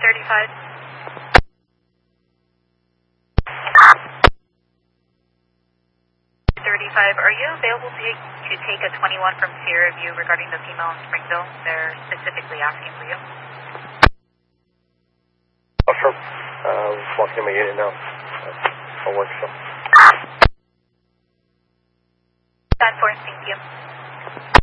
35. Are you available to take a 21 from Sierra View regarding the female in Springville? They're specifically asking for you. Oh, sure. Walking in my unit now. I'll work, so. 10-4, thank you.